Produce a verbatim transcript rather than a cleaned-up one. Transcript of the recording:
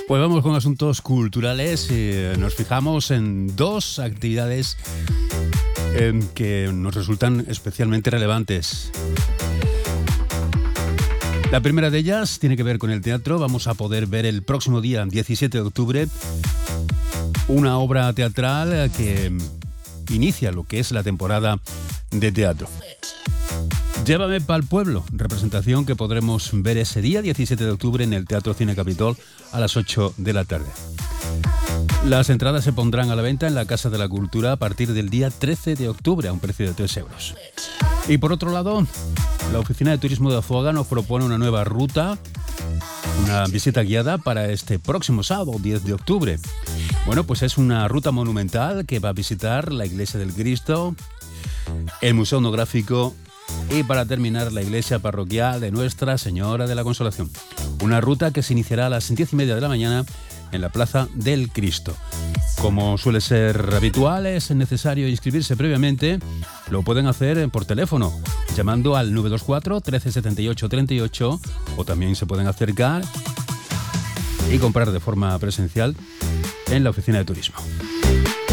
Pues vamos con asuntos culturales. Eh, nos fijamos en dos actividades eh, que nos resultan especialmente relevantes. La primera de ellas tiene que ver con el teatro. Vamos a poder ver el próximo día, diecisiete de octubre, una obra teatral que inicia lo que es la temporada de teatro. Llévame pa'l pueblo, representación que podremos ver ese día, diecisiete de octubre, en el Teatro Cine Capitol a las ocho de la tarde. Las entradas se pondrán a la venta en la Casa de la Cultura a partir del día trece de octubre a un precio de tres euros. Y por otro lado, la Oficina de Turismo de Azuaga nos propone una nueva ruta, una visita guiada para este próximo sábado, diez de octubre. Bueno, pues es una ruta monumental que va a visitar la Iglesia del Cristo, el Museo Etnográfico y, para terminar, la iglesia parroquial de Nuestra Señora de la Consolación. Una ruta que se iniciará a las diez y media de la mañana en la Plaza del Cristo. Como suele ser habitual, es necesario inscribirse previamente. Lo pueden hacer por teléfono, llamando al nueve dos cuatro, trece setenta y ocho, treinta y ocho, o también se pueden acercar y comprar de forma presencial en la Oficina de Turismo.